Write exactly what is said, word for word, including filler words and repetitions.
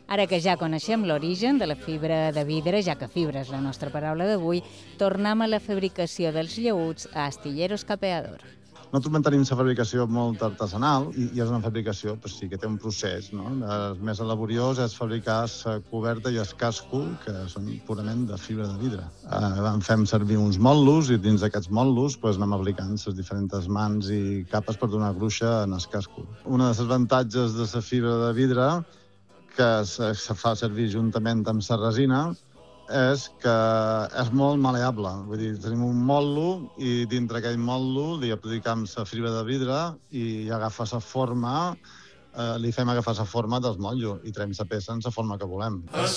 Ara que ja coneixem l'origen de la fibra de vidre, ja que fibra és la nostra paraula d'avui, tornem a la fabricació dels llaüts a Astilleros Capeador. Nosaltres mantenim la fabricació molt artesanal i, i és una fabricació pues, sí, que té un procés. No? El més laboriós és fabricar la coberta i el casco, que són purament de fibra de vidre. Eh, fem servir uns motllos i dins d'aquests motllos pues, anem aplicant les diferents mans i capes per donar gruixa en el casco. Una de les avantatges de la fibra de vidre que se, se fa servir juntament amb la resina és que és molt maleable. Vull dir, tenim un motlo i dintre aquell motlo li aplicam la fibra de vidre i agafa la forma, eh, li fem agafar la forma dels motllos i traiem la peça en la forma que volem.